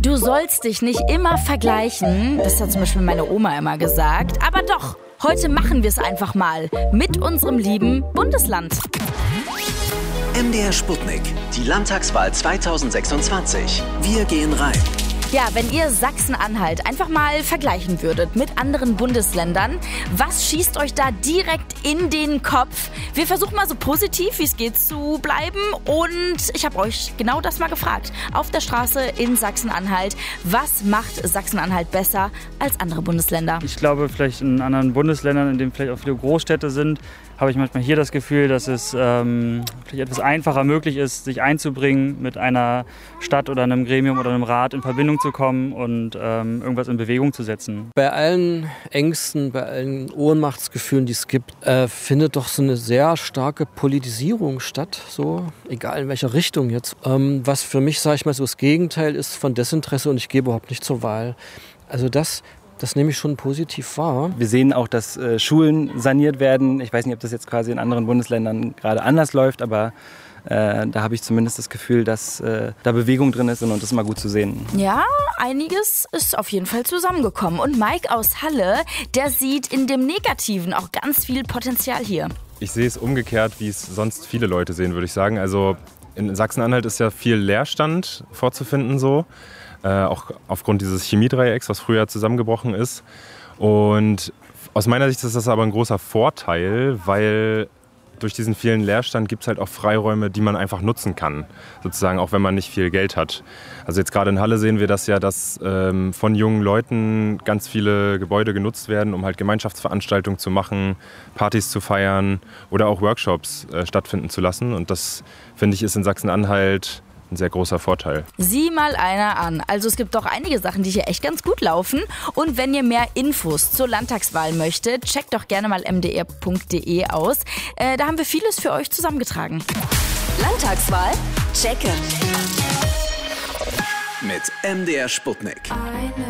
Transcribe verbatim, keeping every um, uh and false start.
Du sollst dich nicht immer vergleichen. Das hat zum Beispiel meine Oma immer gesagt. Aber doch, heute machen wir es einfach mal mit unserem lieben Bundesland. M D R Sputnik, die Landtagswahl zweitausendsechsundzwanzig. Wir gehen rein. Ja, wenn ihr Sachsen-Anhalt einfach mal vergleichen würdet mit anderen Bundesländern, was schießt euch da direkt in den Kopf? Wir versuchen mal so positiv wie es geht zu bleiben und ich habe euch genau das mal gefragt. Auf der Straße in Sachsen-Anhalt, was macht Sachsen-Anhalt besser als andere Bundesländer? Ich glaube, vielleicht in anderen Bundesländern, in denen vielleicht auch viele Großstädte sind, habe ich manchmal hier das Gefühl, dass es ähm, vielleicht etwas einfacher möglich ist, sich einzubringen, mit einer Stadt oder einem Gremium oder einem Rat in Verbindung zu kommen und ähm, irgendwas in Bewegung zu setzen. Bei allen Ängsten, bei allen Ohnmachtsgefühlen, die es gibt, äh, findet doch so eine sehr starke Politisierung statt, so egal in welcher Richtung jetzt. Ähm, was für mich, sage ich mal, so das Gegenteil ist von Desinteresse und ich gehe überhaupt nicht zur Wahl. Also das Das nehme ich schon positiv wahr. Wir sehen auch, dass äh, Schulen saniert werden. Ich weiß nicht, ob das jetzt quasi in anderen Bundesländern gerade anders läuft, aber äh, da habe ich zumindest das Gefühl, dass äh, da Bewegung drin ist und das ist mal gut zu sehen. Ja, einiges ist auf jeden Fall zusammengekommen. Und Mike aus Halle, der sieht in dem Negativen auch ganz viel Potenzial hier. Ich sehe es umgekehrt, wie es sonst viele Leute sehen, würde ich sagen. Also in Sachsen-Anhalt ist ja viel Leerstand vorzufinden so. Äh, auch aufgrund dieses Chemiedreiecks, was früher zusammengebrochen ist. Und aus meiner Sicht ist das aber ein großer Vorteil, weil durch diesen vielen Leerstand gibt es halt auch Freiräume, die man einfach nutzen kann, sozusagen, auch wenn man nicht viel Geld hat. Also jetzt gerade in Halle sehen wir das ja, dass ähm, von jungen Leuten ganz viele Gebäude genutzt werden, um halt Gemeinschaftsveranstaltungen zu machen, Partys zu feiern oder auch Workshops äh, stattfinden zu lassen. Und das, finde ich, ist in Sachsen-Anhalt ein sehr großer Vorteil. Sieh mal einer an. Also es gibt doch einige Sachen, die hier echt ganz gut laufen. Und wenn ihr mehr Infos zur Landtagswahl möchtet, checkt doch gerne mal m d r punkt d e aus. Äh, da haben wir vieles für euch zusammengetragen. Landtagswahl? Checke. Mit M D R Sputnik.